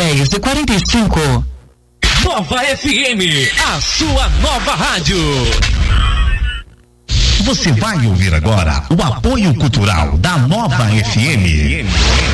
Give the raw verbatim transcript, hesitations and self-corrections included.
dez e quarenta e cinco. Nova F M, a sua nova rádio. Você vai ouvir agora o apoio cultural da Nova F M.